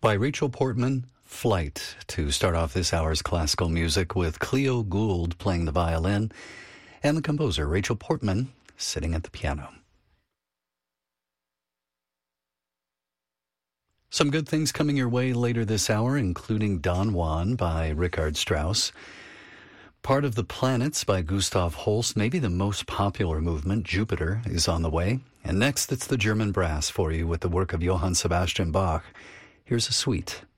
By Rachel Portman, Flight, to start off this hour's classical music with Cleo Gould playing the violin and the composer Rachel Portman sitting at the piano. Some good things coming your way later this hour, including Don Juan by Richard Strauss, Part of the Planets by Gustav Holst, maybe the most popular movement, Jupiter, is on the way. And next, it's the German brass for you with the work of Johann Sebastian Bach. Here's a suite.